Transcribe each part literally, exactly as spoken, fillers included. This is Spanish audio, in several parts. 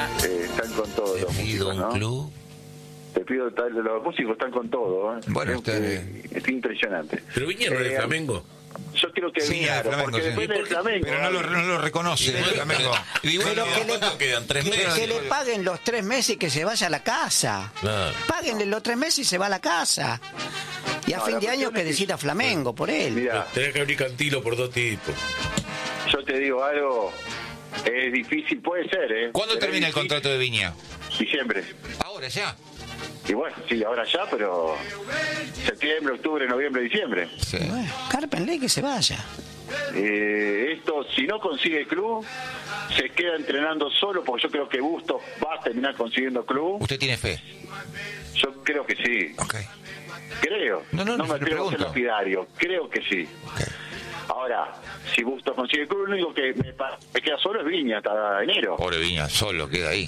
eh, están con todo. Te los pido músicos, un ¿no? club. Te pido tal, los músicos están con todo. ¿eh? Bueno, es, está eh, es impresionante. Pero Viña no es de Eh, Flamengo. Yo creo que Sí, Viña, de Flamengo, porque sí. depende del Flamengo. Pero no lo, no lo reconoce el Flamengo. Y bueno, Pero que le, ¿Cuánto quedan? ¿Tres que- meses? que le paguen los tres meses y que se vaya a la casa. Claro. Páguenle los tres meses y se va a la casa. Y a No, fin la de año cuestión que es que- decida Flamengo por él. Mira, Tenés que abrir cantilo por dos tipos. yo te digo algo, es difícil, puede ser, ¿eh? ¿cuándo Pero termina es el difícil. contrato de Viña? Diciembre. Ahora ya. Y bueno, sí, ahora ya, pero septiembre, octubre, noviembre, diciembre. Sí. Bueno, cárpenle que se vaya. Eh, esto, si no consigue club, se queda entrenando solo, porque yo creo que Bustos va a terminar consiguiendo club. ¿Usted tiene fe? Yo creo que sí, Ok. creo. No, no, no, me le atrevo a ser pregunto. lapidario, creo que sí. Ok. Ahora, si Bustos consigue club, lo único que me, pa- me queda solo es Viña hasta enero. Pobre Viña, solo queda ahí.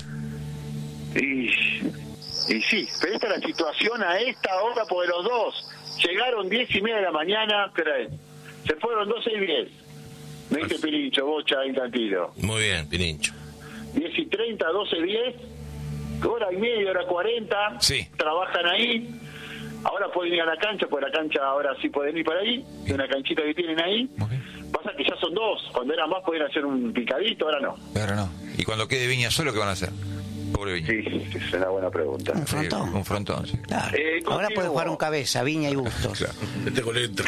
Y, y sí, pero esta es la situación a esta hora, porque los dos llegaron diez y media de la mañana, ¿creen? Se fueron doce y diez. Me dice Pirincho, Bocha, Infantilo. Muy bien, Pirincho. diez y treinta, doce y diez, hora y media, hora cuarenta, Sí. trabajan ahí. Ahora pueden ir a la cancha, porque la cancha ahora sí pueden ir para ahí, de una canchita que tienen ahí. Muy bien. Pasa que ya son dos, cuando eran más podían hacer un picadito, ahora no. Pero no. ¿Y cuando quede Viña solo, qué van a hacer? Pobre Viña. Sí, es una buena pregunta. Un frontón. Sí, un frontón, sí. Claro. Eh, Ahora continúo. puede jugar un cabeza, Viña y Bustos. Claro. Este colento.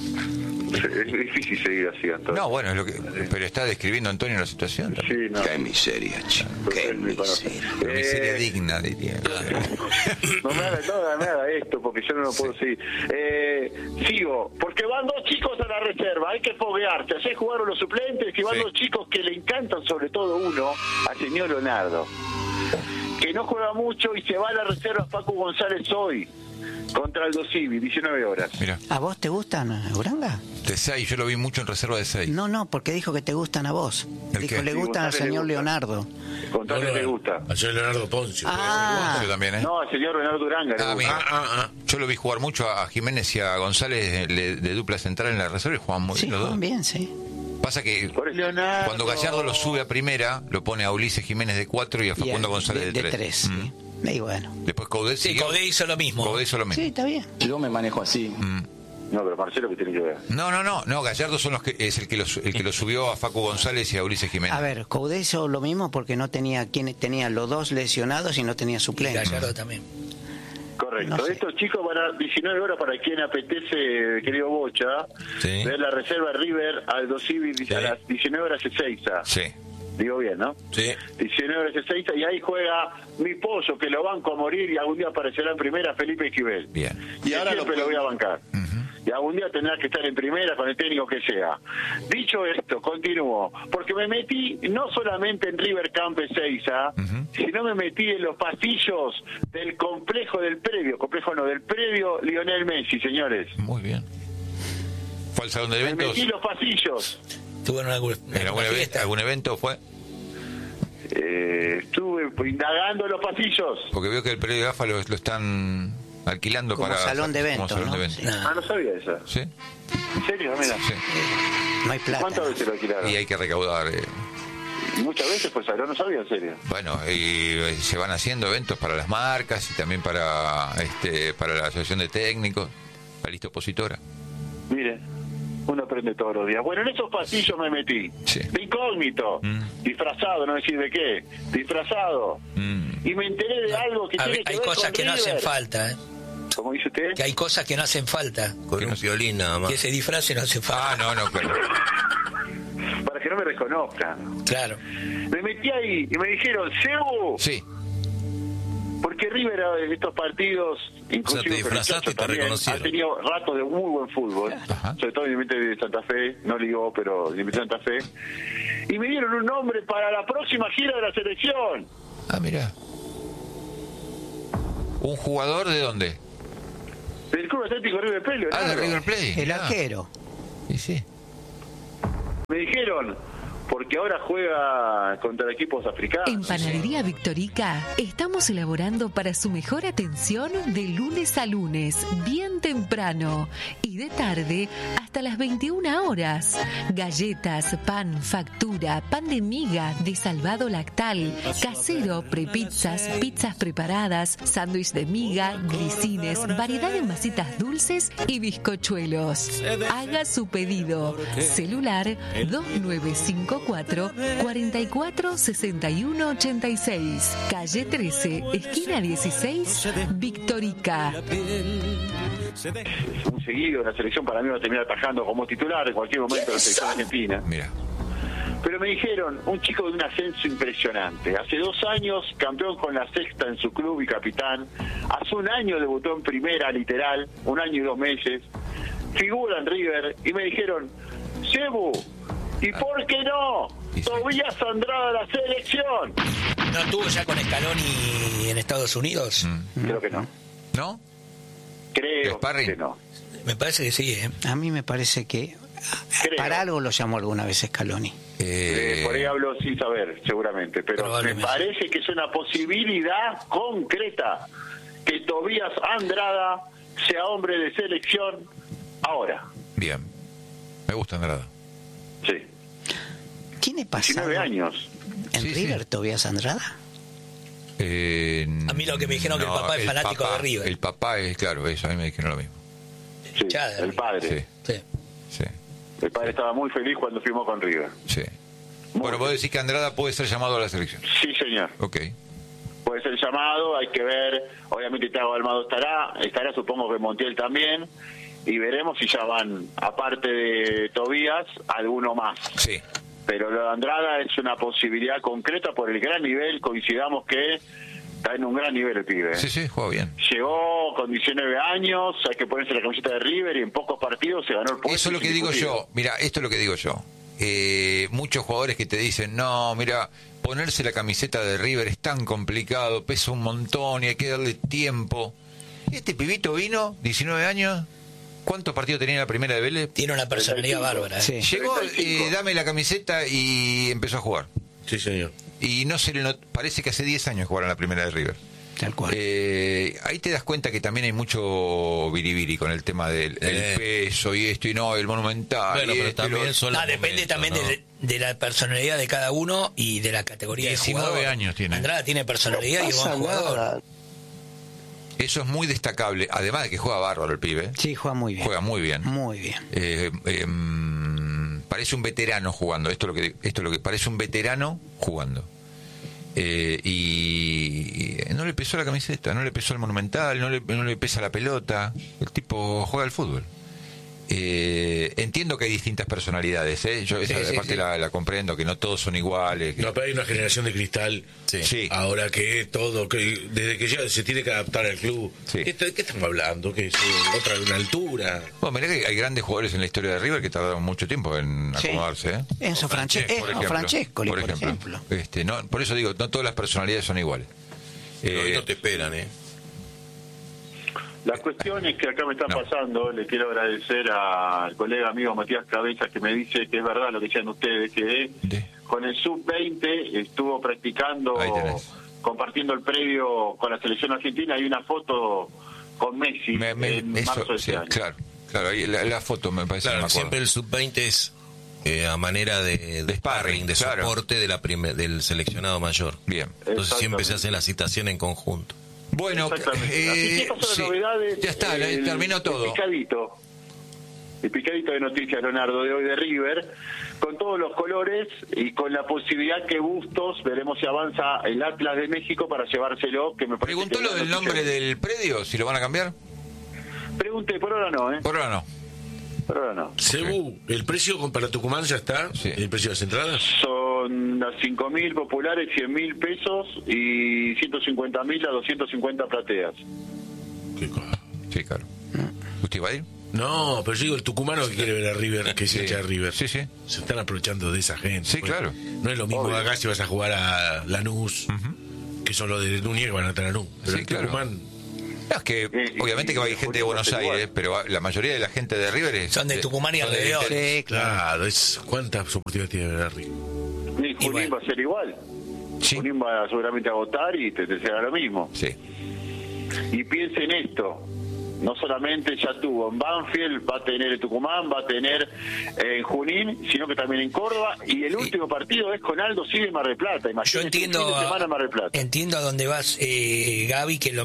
Es difícil seguir así, Antonio. No, bueno, es lo que, pero está describiendo Antonio la situación. Sí, no. Qué miseria, chico. Qué miseria. Pero miseria Eh, digna, diría. No me haga, no me haga esto, porque yo no lo puedo seguir. Eh, sigo, porque van dos chicos a la reserva, hay que foguearse. Ayer jugaron los suplentes y van Sí. dos chicos que le encantan, sobre todo uno, al señor Leonardo, que no juega mucho y se va a la reserva Paco González hoy, contra Aldo Civi, diecinueve horas. Mira, ¿A vos te gustan, Uranga? de seis, yo lo vi mucho en reserva de seis. No, no, porque dijo que te gustan a vos. ¿El Dijo, qué? le Sí, gustan al González le señor gusta. Leonardo. Contale le gusta. Ayer Leonardo Poncio. Ah, Yo también, ¿eh? No, al señor Leonardo Duranga le Ah, gusta. mira. Ah, ah, ah. Yo lo vi jugar mucho a Jiménez y a González de, de dupla central en la reserva y jugaban muy sí, bien los dos. juegan bien, sí. Pasa que Por eso- Leonardo. cuando Gallardo lo sube a primera, lo pone a Ulises Jiménez de cuatro y a Y Facundo a- González de, de tres. tres, Mm. sí. Y bueno. Después Coudet Sí, siguió. Coudet hizo lo mismo. Coudet hizo lo mismo. Sí, está bien. Yo me manejo así. Mm. No, pero Marcelo, ¿qué tiene que ver? No, no, no, no, Gallardo son los que, es el que, lo, su- el que lo subió a Facu González y a Ulises Jiménez. A ver, Coudet hizo lo mismo porque no tenía quien tenía los dos lesionados y no tenía Y suplente. Gallardo también. Correcto. No sé. Estos chicos van a diecinueve horas para quien apetece, querido Bocha, Sí. ver la reserva River Aldo Civi Sí. a las diecinueve horas Ezeiza. Sí. Digo bien, ¿no? Sí. diecinueve horas Ezeiza y ahí juega mi pollo, que lo banco a morir y algún día aparecerá en primera Felipe Esquivel. Bien. Y ahora siempre lo voy a bancar. Ujú. Y algún día tendrá que estar en primera con el técnico que sea. Dicho esto, continúo, porque me metí no solamente en River Camp Ezeiza, Ujú. sino me metí en los pasillos del complejo del predio, complejo no, del predio Lionel Messi, señores. Muy bien. ¿Fue al salón de Me eventos? metí en los pasillos. Tuvo una, una, ¿En algún, una even- fiesta. algún evento fue? Eh, estuve indagando en los pasillos. Porque veo que el predio de Gafa lo, lo están alquilando Como para... salón de como eventos, salón ¿no? de eventos. Sí. Nah. Ah, no sabía eso. ¿Sí? ¿En serio? Mira. Sí. No hay plata. ¿Cuántas ¿no? veces lo alquilaron? Y hay que recaudar. eh. Muchas veces, pues, no sabía, en serio. Bueno, y eh, se van haciendo eventos para las marcas y también para este para la asociación de técnicos, la lista opositora. Mire, uno aprende todos los días. Bueno, en esos pasillos me metí. Sí. De incógnito. Mm. Disfrazado, no decir de qué. Disfrazado. Mm. Y me enteré de algo que A tiene ver, que hay ver cosas con que no River. hacen falta, ¿eh? ¿Cómo dice usted? Que hay cosas que no hacen falta. Con un violín nada más. Que ese disfraz no hace falta. Ah, no, no, claro. Para que no me reconozcan. Claro. Me metí ahí y me dijeron, Sebu, Sí. porque River en estos partidos, inclusive O sea, te con el disfrazaste Chacho y te también, reconocieron. ha tenido ratos de muy buen fútbol, Ajá. sobre todo en el Independiente de Santa Fe, no ligó, pero en el Independiente de Santa Fe, y me dieron un nombre para la próxima gira de la selección. Ah, mira. ¿Un jugador de dónde? Del Club Atlético River Plate, Ah, de Leonardo. River Plate. El Ah, arquero. Sí, sí. Me dijeron, porque ahora juega contra equipos africanos. En Panadería Victorica estamos elaborando para su mejor atención de lunes a lunes, bien temprano, y de tarde hasta hasta las veintiuna horas. Galletas, pan, factura, pan de miga, de salvado lactal, casero, prepizzas, pizzas preparadas, sándwich de miga, glicines, variedad de masitas dulces y bizcochuelos. Haga su pedido. Celular dos nueve cinco cuatro, cuatro cuatro, seis uno ocho seis. Calle trece, esquina dieciséis, Victorica. Muy seguido, la selección para mí va a terminar atajando como titular en cualquier momento de la selección argentina. Mira. Pero me dijeron, un chico de un ascenso impresionante. Hace dos años, campeón con la sexta en su club y capitán. Hace un año debutó en primera, literal, un año y dos meses. Figura en River. Y me dijeron, Cebu, ¿y por qué no? Tobías Andrada a la selección. ¿No estuvo ya con Scaloni en Estados Unidos? Mm. Creo que no. ¿No? Creo ¿Sparring? que no. Me parece que sí, ¿eh? A mí me parece que Creo. para algo lo llamó alguna vez Scaloni. Eh, Eh, por ahí hablo sin saber, seguramente. Pero me Probablemente. parece que es una posibilidad concreta que Tobías Andrada sea hombre de selección ahora. Bien. Me gusta Andrada. Sí. ¿Tiene pasado diecinueve años. en Sí, River sí. Tobías Andrada? Eh, A mí lo que me dijeron que el papá es fanático papá- de River. El papá es, claro, eso, a mí me dijeron lo mismo. Sí, hinchada de el River. padre. Sí, Sí. sí, El padre estaba muy feliz cuando firmó con River. sí. Muy Bueno, vos decís que Andrada puede ser llamado a la selección. Sí, señor. Ok. Puede ser llamado, hay que ver. Obviamente Thiago Almado estará, estará supongo que Montiel también. Y veremos si ya van, aparte de Tobías, alguno más. Sí. Pero lo de Andrada es una posibilidad concreta por el gran nivel. Coincidamos que está en un gran nivel el pibe. ¿eh? Sí, sí, juega bien. Llegó con diecinueve años, hay que ponerse la camiseta de River y en pocos partidos se ganó el puesto. Eso es lo que digo yo. Mira, esto es lo que digo yo. Eh, muchos jugadores que te dicen, no, mira, ponerse la camiseta de River es tan complicado, pesa un montón y hay que darle tiempo. Este pibito vino, diecinueve años, ¿cuántos partidos tenía en la primera de Vélez? Tiene una personalidad bárbara, ¿eh? Sí. Llegó, treinta y cinco. eh, dame la camiseta y empezó a jugar. Sí, señor. Y no se le not- parece que hace diez años jugaron la primera de River. Tal cual. Eh, ahí te das cuenta que también hay mucho biribiri con el tema del, del Eh. peso y esto y no, el monumental. Bueno, y pero esto y lo también otro. son Ah, los depende momentos, también ¿no? de, de la personalidad de cada uno y de la categoría diecinueve de jugador. años tiene. Andrada tiene personalidad y es pasa buen jugador. nada. Eso es muy destacable, además de que juega bárbaro el pibe. Sí, juega muy bien. Juega muy bien. Muy bien. Eh, eh, mm, parece un veterano jugando. Esto es lo que esto es lo que parece un veterano jugando. Eh, y, y no le pesó la camiseta, no le pesó el monumental, no le, no le pesa la pelota. El tipo juega al fútbol. Eh, entiendo que hay distintas personalidades, ¿eh? Yo esa Sí, sí, parte sí. La, la comprendo, que no todos son iguales. que- No, pero hay una generación de cristal. Sí. Sí. Ahora que todo, que desde que ya se tiene que adaptar al club. Sí. ¿Qué, qué estamos hablando? ¿Que es eh, otra una altura? Bueno, mirá que hay grandes jugadores en la historia de River que tardaron mucho tiempo en Sí. acomodarse, ¿eh? Enzo Francesco, Por ejemplo, Francescoli, por, por ejemplo. ejemplo. Este, no, por eso digo, no todas las personalidades son iguales. Pero hoy Eh, no te esperan, ¿eh? La cuestión es que acá me está No. pasando, le quiero agradecer al colega amigo Matías Cabezas que me dice que es verdad lo que decían ustedes, que de- con el sub veinte estuvo practicando, Ahí tenés. compartiendo el previo con la selección argentina. Hay una foto con Messi me- me- en eso, marzo de sí, este año. claro, claro, ahí la, la foto me parece que Claro, me acuerdo. siempre el sub veinte es eh, a manera de, de sparring, sparring, de claro. soporte de la prime- del seleccionado mayor. Bien. Entonces siempre se Exactamente. hace la citación en conjunto. Bueno, Exactamente. Así que eh, estas son las sí, novedades. ya está, El- terminó todo. El picadito. El picadito de noticias, Leonardo, de hoy de River, con todos los colores y con la posibilidad que Bustos, veremos si avanza el Atlas de México para llevárselo, que me parece ¿Preguntó que lo es del una nombre noticia. del predio? ¿Si lo van a cambiar? Pregunté, por ahora no, ¿eh? Por ahora no. Por ahora no. Cebu, ¿el precio con- para Tucumán ya está? Sí. ¿El precio de las entradas? Son las cinco mil populares, cien mil pesos y ciento cincuenta mil a doscientos cincuenta plateas. Qué cosa. Sí, claro. ¿Usted va a ir? No, pero yo digo el tucumano que quiere ver a River, que se Sí. echa a River. Sí, sí. Se están aprovechando de esa gente. Sí, Pues, claro. No es lo mismo Obvio. acá si vas a jugar a Lanús, que son los de Núñez que van a estar a Lanús. Pero Sí, el claro. Tucumán, No, es que y- obviamente que va a y ir gente de Buenos Junín va a ser Aires, pero la mayoría de la gente de River es... Son de Tucumán y son de alrededor. Inter- Sí, claro. claro, es, ¿cuántas oportunidades tiene de ver a River? Y Junín bueno. va a ser igual. Sí, Junín va seguramente a votar y te, te será lo mismo. sí. Y piensen esto, No solamente ya tuvo en Banfield, va a tener en Tucumán, va a tener en Junín, sino que también en Córdoba, y el último partido es con Aldo Civi en Mar del Plata. Yo Imagínate, entiendo, un fin de semana en Mar del Plata. entiendo a dónde vas, eh, Gaby, que lo